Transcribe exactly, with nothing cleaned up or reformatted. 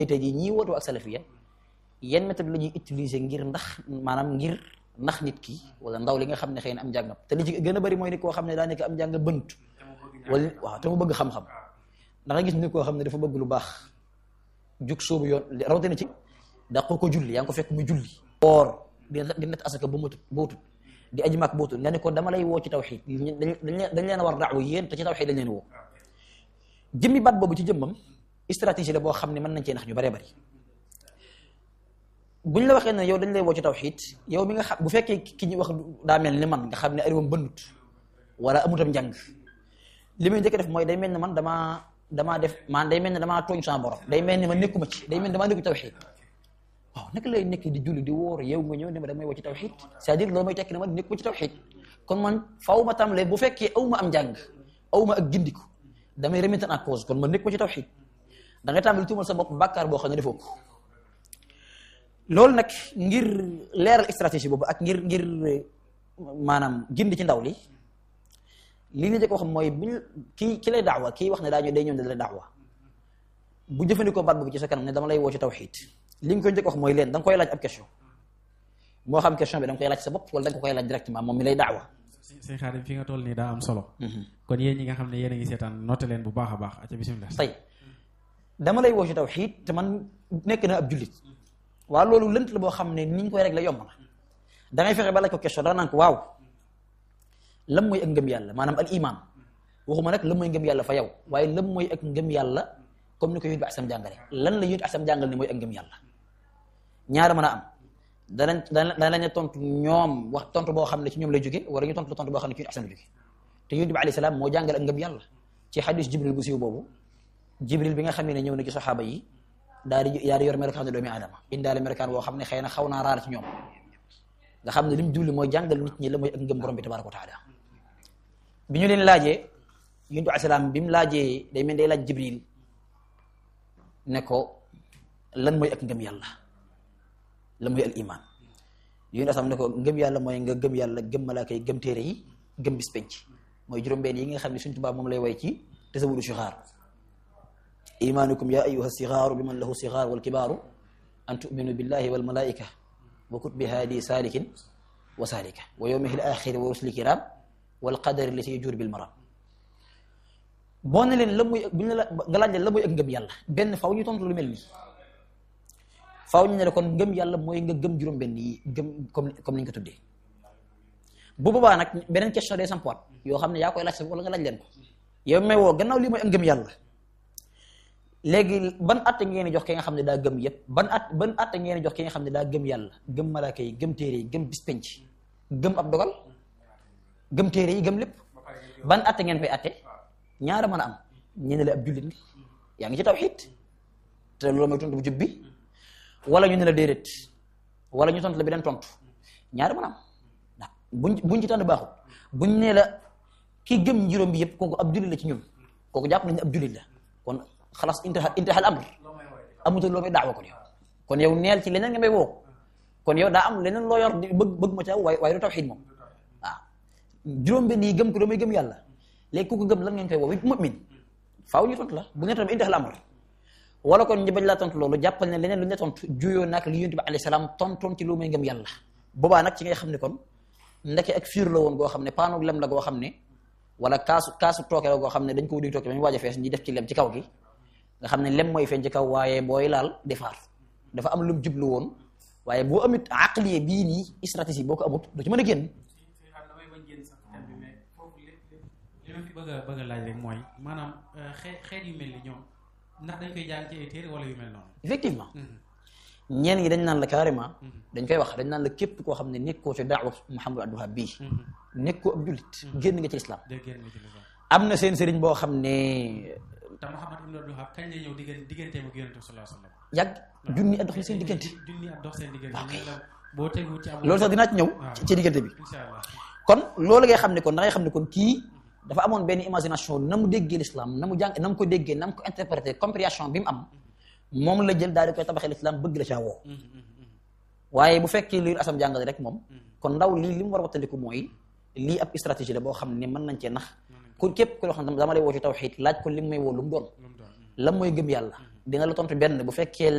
tey jii ñii wootu ak salafiya yenn méthode la ñuy utiliser ngir ndax maanaam ngir ndax nit ki wala ndaw li nga xam ne xëy na am njàngam te li ci gën a bari mooy nit koo xam ne daa nekk am njàng bënt wala waaw te mu bëgg xam-xam da nga gis nit koo xam ne dafa bëgg lu baax jug soobu yoon rawatina ci da ko ko julli yaa ngi ko fekk mu julli woor di di net asaka ba matut bootut di aji maak bootut nga ne ko dama lay woo ci tawxiid dañ leen a war daawu yéen te ci tawxiid dañ leen woo jëmmi baat boobu ci jëmmam stratégie la boo xam ne mën nañ cee nax ñu baree bari buñ la waxee ne yow dañ lay woo ci tawxiid yow mi nga xam bu fekkee ki ñu wax daa mel ni man nga xam ne ariwam bënnut wala amutam njàng li muy njëkk def mooy day mel ne man damaa damaa def man day mel ne damaa tooñ sama borom day mel ni ma nekkuma ci day mel ne damaa nekku ci tawxiid waaw naka lay nekk di julli di wóor yow nga ñëw ne ma damay woo ci tawxiid c'est-à-dire loolu may tekki ne ma nekkuma ci tawxiid kon man faaw ma tàmbalee bu fekkee aw ma am njàng aw ma ak gindiku damay remettre en cause kon man nekkuma ci tawxiid da ngay tàmbali tuumal sa bopp bàkkaar boo xam ne defoo ko loolu nag ngir leeral stratégie boobu ak ngir ngir maanaam gindi ci ndaw li li ñu njëkk wax mooy buñ kii ki lay daawa kii wax ne daa ñëw day ñëw ne da lay daawa bu jëfandikoo baat boobu ci sa kanam ne dama lay woo ci tawxiid li nga koy njëkk wax mooy leen da nga koy laaj ab question moo xam question bi da nga koy laaj sa bopp wala da nga koy laaj directement moom mi lay daawa. sëñ Xaadim fi nga toll nii daa am solo. kon yéen ñi nga xam ne yéen a ngi seetaan noté leen bu baax a baax aca bismillah. tey dama lay woo ci tawxiid te man nekk na ab jullit waaw loolu lënt la boo xam ne ni ñu koy régler yomb na da ngay fexe ba laaj ko question da naan ko waaw lan mooy ak ngëm yàlla maanaam al iman waxuma nag lan mooy ngëm yàlla fa yow waaye lan mooy ak ngëm yàlla comme ni ko yonent bi asam jàngale lan la yonent bi asam jàngale ne mooy ak ngëm yàlla ñaara mën a am danañ danañ tontu ñoom wax tontu boo xam ne ci ñoom lay jóge wala ñu tontu la tontu boo xam ne ci yonent asam la jóge te yonent bi alayhi salaam moo jàngale ak ngëm yàlla ci xadis jibril bu siiw boobu jibril bi nga xam ne ñëw na ci saxaaba yi daal di daal di yor melokaan ne doomi aadama indaale melokaan boo xam ne xëy na xaw naa raar ci ñoom nga xam ne li mu jubli mooy jàngal nit ñi la mooy ak ngëm borom bi tabaaraka wa taala bi ñu leen laajee yonent bi asalaam bi mu laajee day mel day laaj jibril ne ko lan mooy ak ngëm yàlla lan mooy al iman yonent asalaam ne ko ngëm yàlla mooy nga gëm yàlla gëm malaaka yi gëm téere yi gëm bis penc mooy juróom-benn yi nga xam ne suñ tubaab moom lay way ci tasawudu sixaar imanukum ya ayuha sixaaru bi man lahu sixaar wal kibaaru an tuminu billahi wal malaika wa kutbi haadi saalikin wa saalika wa yawmihi al axiri wa rusuli kiram wal qadari li si jur bil maram boo ne leen la muy bu ñu la nga laaj leen la muy ak ngëm yàlla benn faw ñu tontu lu mel nii faw ñu ne la kon ngëm yàlla mooy nga gëm juróom-benn yi gëm comme comme ni ñu ko tuddee bu boobaa nag beneen question day sampuwaat yoo xam ne yaa koy laaj sa wala nga laaj leen ko yow may woo gannaaw lii mooy ak ngëm yàlla léegi ban atte ngeen di jox ki nga xam ne daa gëm yëpp ban at ban atte ngeen di jox ki nga xam ne daa gëm yàlla gëm malaaka yi gëm téere yi gëm bis penc gëm ab dogal gëm téere yi gëm lépp ban atte ngeen koy atte ñaara mën a am ñu ne la ab jullit yaa ngi ci tawxiid te loolu mooy tontu bu jub bi wala ñu ne la déedéet wala ñu tontu la beneen tontu ñaara mën a am ndax buñ buñ ci tànn baaxul buñ ne la ki gëm juróom bi yëpp kooku ab jullit la ci ñun kooku jàpp nañ ne ab jullit la kon xalaas intaha intaha al amr amutul loo may daawa kon yow kon yow neel ci leneen nga may woo kon yow daa am leneen loo yor di bëgg bëgg ma ca waaye waaye du tawxiid moom waaw juróom-benn yi gëm ko damay gëm yàlla léegi ku ko gëm lan ngeen koy woo mu'min faaw ñu tontu la bu ngeen tontu intaha al amr wala kon ñu bañ laa tontu loolu jàppal ne leneen lu ne tontu juyoo nag li yonent bi alayhi salaam tontoon ci lu may ngëm yàlla boobaa nag ci ngay xam ne kon ndeke ak fiir la woon goo xam ne paanoog lem la goo xam ne wala kaasu kaasu tooke la goo xam ne dañ ko wuti tooke ba ñu waaj a fees ñi def ci lem ci kaw gi nga xam ne lem mooy feeñ ci kaw waaye booy laal defaar dafa am lu mu jublu woon waaye boo amit aqliye bii nii stratégie boo ko amut du ci mën a génn. damay bañ génn sax thème bi mais foofu li li ma fi bëgg a bëgg a laaj rek mooy maanaam xeet xeet yu mel ni ñoom ndax dañ koy jàng ci ay téere wala yu mel noonu. effectivement ñeen ñi dañ naan la carrément dañ koy wax dañ naan la képp koo xam ne nekkoo ci daawa Muhammad Abdul Wahhab bii nekkoo ab jullit génn nga ci lislaam am na seen sëriñ boo xam ne te Muhammad ibn Abdul Wahhab kañ lay ñëw diggante digganteem ak Yonent bi sallallahu alayhi wasallam yàgg junni at dox na seen diggante junni at dox seen diggante boo tegu ci am loolu sax dinaa ci ñëw ci diggante bi inshallah kon loolu ngay xam ne kon da ngay xam ne kon kii dafa amoon benn imagination na mu déggee l'islam na mu jàng na mu ko déggee na mu ko interprété compréhension bi mu am moom la jël daal di koy tabaxee l'islam bëgg la caa woo waaye bu fekkee liir asam jàngale rek moom kon ndaw lii li mu war a wattandiku mooy lii ab stratégie la boo xam ne mën nañ cee nax ku képp ku loo xam ne dama lay woo ci tawxiid laaj ko li mu may woo lu mu doon lan mooy gëm yàlla dina la tontu benn bu fekkee